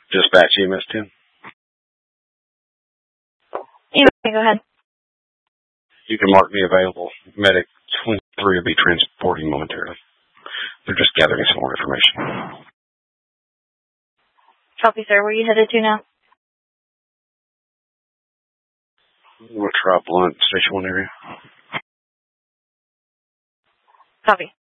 Dispatch EMS 10. Yeah, go ahead. You can mark me available. Medic 23 will be transporting momentarily. They're just gathering some more information. Copy, sir. Where are you headed to now? We'll try Blunt, Station 1 area. Copy.